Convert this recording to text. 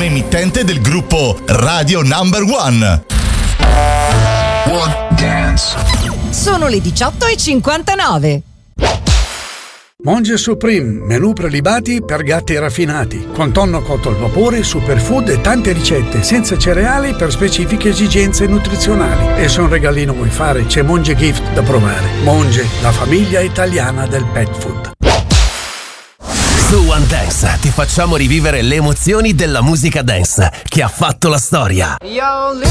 emittente del gruppo Radio Number One. One Dance. Sono le 18:59. Monge Supreme, menù prelibati per gatti raffinati, con tonno cotto al vapore, superfood e tante ricette, senza cereali per specifiche esigenze nutrizionali. E se un regalino vuoi fare, c'è Monge Gift da provare. Monge, la famiglia italiana del pet food. Su One Dance ti facciamo rivivere le emozioni della musica dance che ha fatto la storia.